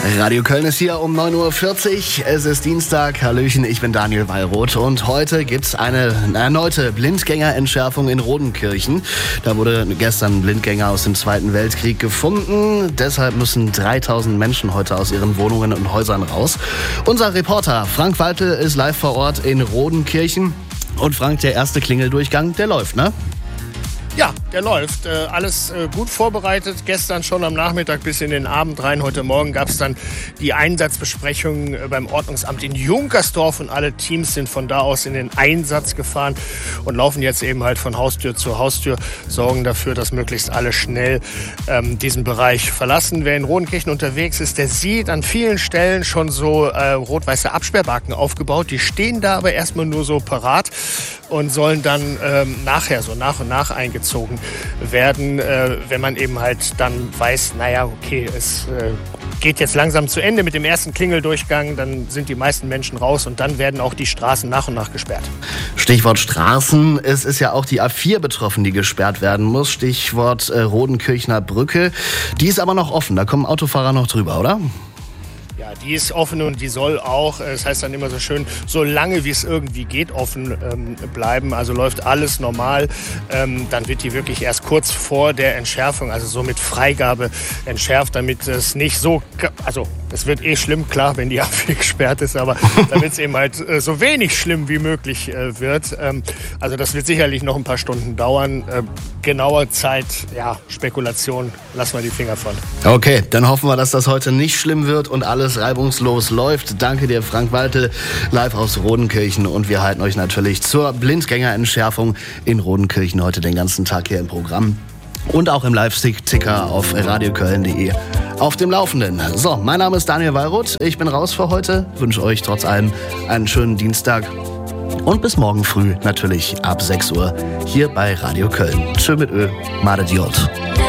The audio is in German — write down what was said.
Radio Köln ist hier um 9.40 Uhr. Es ist Dienstag. Hallöchen, ich bin Daniel Wallroth. Und heute gibt's eine erneute Blindgängerentschärfung in Rodenkirchen. Da wurde gestern ein Blindgänger aus dem Zweiten Weltkrieg gefunden. Deshalb müssen 3000 Menschen heute aus ihren Wohnungen und Häusern raus. Unser Reporter Frank Waltel ist live vor Ort in Rodenkirchen. Und Frank, der erste Klingeldurchgang, der läuft, ne? Ja, der läuft. Alles gut vorbereitet. Gestern schon am Nachmittag bis in den Abend rein. Heute Morgen gab es dann die Einsatzbesprechung beim Ordnungsamt in Junkersdorf und alle Teams sind von da aus in den Einsatz gefahren und laufen jetzt eben halt von Haustür zu Haustür, sorgen dafür, dass möglichst alle schnell diesen Bereich verlassen. Wer in Rodenkirchen unterwegs ist, der sieht an vielen Stellen schon so rot-weiße Absperrbalken aufgebaut. Die stehen da aber erstmal nur so parat und sollen dann nachher so nach und nach eingezogen werden, wenn man eben halt dann weiß, naja, okay, es geht jetzt langsam zu Ende mit dem ersten Klingeldurchgang, dann sind die meisten Menschen raus und dann werden auch die Straßen nach und nach gesperrt. Stichwort Straßen, es ist ja auch die A4 betroffen, die gesperrt werden muss. Stichwort Rodenkirchner Brücke, die ist aber noch offen, da kommen Autofahrer noch drüber, oder? Ja, die ist offen und die soll auch, das heißt dann immer so schön, so lange wie es irgendwie geht, offen bleiben. Also läuft alles normal. Dann wird die wirklich erst kurz vor der Entschärfung, also so mit Freigabe entschärft, damit es nicht so, also es wird schlimm, klar, wenn die A4 gesperrt ist, aber damit es eben halt so wenig schlimm wie möglich wird. Also das wird sicherlich noch ein paar Stunden dauern. Genaue Zeit, ja, Spekulation, lassen wir die Finger von. Okay, dann hoffen wir, dass das heute nicht schlimm wird und alles reibungslos läuft. Danke dir, Frank Waltel, live aus Rodenkirchen. Und wir halten euch natürlich zur Blindgängerentschärfung in Rodenkirchen heute den ganzen Tag hier im Programm. Und auch im Live-Ticker auf radioköln.de auf dem Laufenden. So, mein Name ist Daniel Wallroth. Ich bin raus für heute. Wünsche euch trotz allem einen schönen Dienstag. Und bis morgen früh natürlich ab 6 Uhr hier bei Radio Köln. Tschö mit Ö, Madet Jod.